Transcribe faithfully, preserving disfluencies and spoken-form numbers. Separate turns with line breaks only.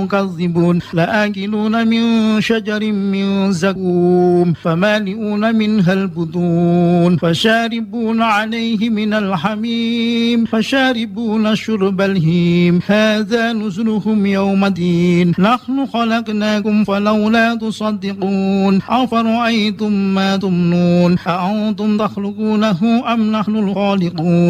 مكذبون لآكلون من شجر من زقوم فمالئون منها البطون فشاربون عليه من الحميم فشاربون شرب الهيم هذا نزلهم يوم الدين نحن خلقناكم فلولا تصدقون أفرأيتم ما تمنون أأنتم تخلقونه أم نحن الخالقون